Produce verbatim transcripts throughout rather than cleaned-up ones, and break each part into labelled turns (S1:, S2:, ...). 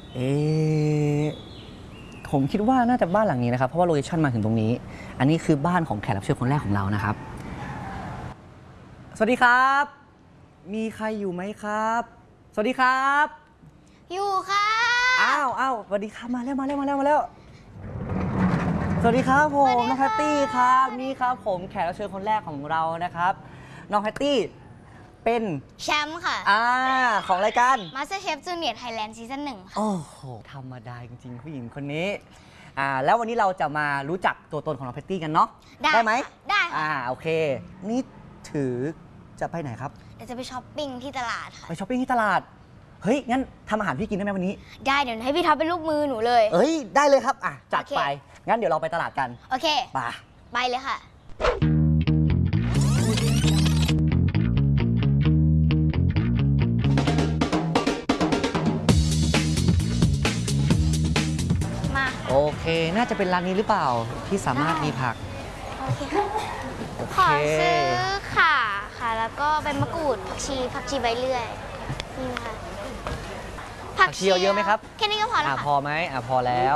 S1: เอ๊ะผมคิดว่าน่าจะบ้านหลังนี้นะครับเพราะว่าโลเคชั่นมาถึงตรงนี้อันนี้คือบ้านของแขกรับเชิญคนแรกของเรานะครับสวัสดีครับมีใครอยู่ไหมครับสวัสดีครับ
S2: อยู่ค่ะ
S1: อ้าวอ้าวสวัสดีครับมาแล้วมาแล้วมาแล้วมาแล้วสวัสดีครับผมน้องแพตตี้ครับนี่ครับผมแขกรับเชิญคนแรกของเรานะครับน้องแพตตี้เป็น
S2: แชมป์ค่ะ
S1: อ่าของรายการ
S2: MasterChef Junior Thailand ซีซั่นหนึ่งค่ะ
S1: โอ้โหธรรมดาจริงๆผู้หญิงคนนี้อ่าแล้ววันนี้เราจะมารู้จักตัวตนของน้องแพตตี้กันเนาะได้ไหม
S2: ได้
S1: อ่าโอเคนี่ถือจะไปไหนครับ
S2: เดี๋ยวจะไปช้อปปิ้งที่ตลาดค่ะ
S1: ไปช้อปปิ้งที่ตลาดเฮ้ยงั้นทำอาหารพี่กินได้ไหมวันนี้
S2: ได้เดี๋ยวให้พี่ท็อปเป็นลูกมือหนูเลย
S1: เอ้ยได้เลยครับอ่ะจัดไปงั้นเดี๋ยวเราไปตลาดกัน
S2: โอเค
S1: ไป
S2: ไปเลยค่ะมา
S1: โอเคน่าจะเป็นร้านนี้หรือเปล่าที่สามารถมีผัก
S2: โอเคค่ะขอซื้อข่าค่ะแล้วก็ใบมะกรูดผักชีผักชีใบเลื่อยนี่นะคะ
S1: ผักชีเยอะไหมครับ
S2: แค่นี้ก็พอแล้ว
S1: ค่ะพอไหมอ่ะพอแล้ว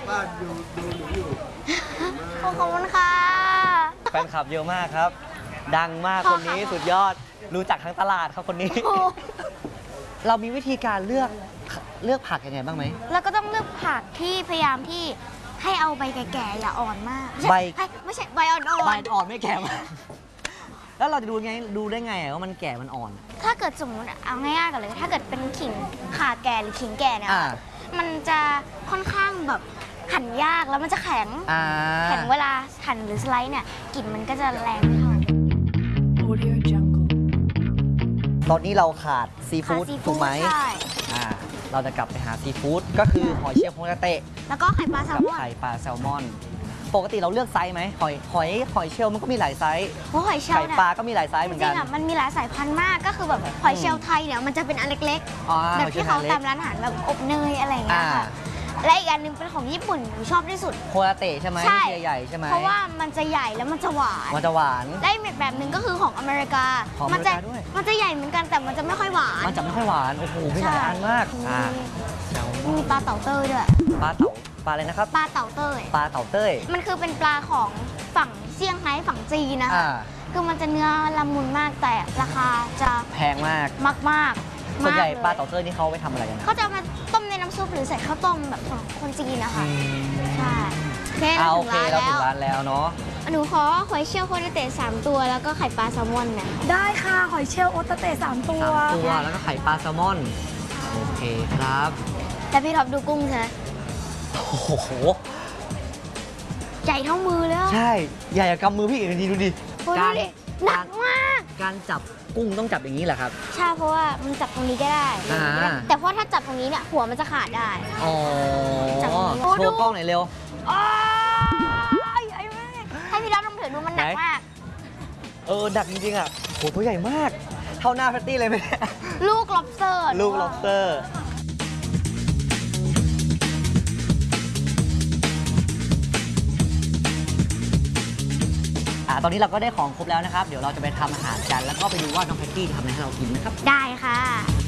S2: ขอบคุณค่ะ
S1: แฟนคลับเยอะมากครับดังมากคนนี้สุดยอดรู้จักทั้งตลาดครับคนนี้เรามีวิธีการเลือกเลือกผักยังไงบ้างไหม
S2: แล้วก็ต้องเลือกผักที่พยายามที่ให้เอาใบแก่ๆอย่าอ่อนมาก
S1: ใบ
S2: ไม่ใช่ใบอ่อนๆ
S1: ใบอ่อนไม่แก่มากแล้วเราจะดูไงดูได้ไงว่ามันแก่มันอ่อน
S2: ถ้าเกิดสมมติเอาง่ายๆกันเลยถ้าเกิดเป็นขิงข่าแก่หรือขิงแก่เนี่ยมันจะค่อนข้างแบบหั่นยากแล้วมันจะแข็งแข็งเวลาหั่นหรือสไลด์เนี่ยกลิ่นมันก็จะแรงไม่เท่า
S1: ตอนนี้เราขาดซีฟู้ดถูกไหมใช่เราจะกลับไปหาซีฟู้ดก็คือหอยเชลล์โฮตาเตะ
S2: แล้วก็ไข่ปลาแซลมอน
S1: ไข่ปลาแซลมอนปกติเราเลือกไซส์ไหมหอยหอยหอยเชลล์มันก็มีหลายไซส์
S2: หอยเชลล์
S1: ไข่ปลาก็มีหลายไซส์เหมือนกัน
S2: จริงๆอ่ะมันมีหลายสายพันธุ์มากก็คือแบบหอยเชลล์ไทยเนี่ยมันจะเป็นอันเล็กๆแบบที่เขาตามร้านอาหารแบบอบเนยอะไรอย่างเงี้ยค่ะและอีกอันนึงเป็นของญี่ปุ่นหนูชอบที่สุด
S1: โฮตาเตะใช่ไหมใช่ใหญ่ใช่ไหม
S2: เพราะว่ามันจะใหญ่แล้วมันจะหวาน
S1: มันจะหวาน
S2: และอีกแบบหนึ่งก็คือของอเมริกา
S1: มัน
S2: จะมันจะใหญ่เหมือนกันแต่มันจะไม่ค่อยหวาน
S1: มันจะไม่ค่อยหวานโอ้โหมีหลายอันมากอ่า
S2: มีปลาเต่าเต้ยด้วย
S1: ปลาเต่าปลาอะไรนะครับ
S2: ปลาเต่าเต้ย
S1: ปลาเต่าเต้ย
S2: มันคือเป็นปลาของฝั่งเซี่ยงไฮ้ฝั่งจีนนะคะคือมันจะเนื้อละมุนมากแต่ราคาจะ
S1: แพงมาก
S2: มากมาก
S1: ส่วนใหญ่ปลาเต่าเต้ยนี่เขาไปทำอะไรกัน
S2: เขาจะมาต้มในน้ำซุปหรือใส่ข้าวต้มแบบของคนจีนนะคะใช่
S1: โอเคเราถึงร้านแล้วเนาะ
S2: หนูขอหอยเชลล์โฮตาเตะสามตัวแล้วก็ไข่ปลาแซลมอนนะ
S3: ได้ค่ะหอยเชลล์โฮตาเตะสามตัว
S1: สามตัวแล้วก็ไข่ปลาแซลมอนโอเคครับ
S2: แต่พี่ท็อปดูกุ้งใช่ไหม
S1: โอ้โห
S2: ใหญ่เท่ามือแล้ว
S1: ใช่ใหญ่กำมือพี่อีกทีดูดิ
S2: การหนักมาก
S1: การจับกุ้งต้องจับอย่างนี้แหละครับ
S2: ใช่เพราะว่ามันจับตรงนี้ก็ได้แต่เพราะถ้าจับตรงนี้เนี่ยหัวมันจะขาดได้
S1: อ๋อโชว์กล้องหน่อยเร็ว
S2: ให้พี่ท็อปลองถือดูมันหนักมาก
S1: เออหนักจริงๆอ่ะโหตัวใหญ่มากเท่าหน้าแพตตี้เลยไหม
S2: ลูก lobster
S1: ลูก lobsterตอนนี้เราก็ได้ของครบแล้วนะครับเดี๋ยวเราจะไปทำอาหารกันแล้วก็ไปดูว่าน้องแพตตี้จะทำอะไรให้เรากินนะครับ
S2: ได้ค่ะ